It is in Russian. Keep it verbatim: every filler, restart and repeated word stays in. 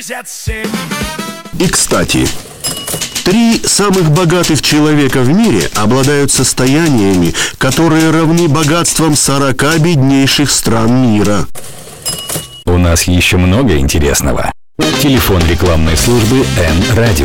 И, кстати, три самых богатых человека в мире обладают состояниями, которые равны богатствам сорока беднейших стран мира. У нас еще много интересного. Телефон рекламной службы Эн Радио.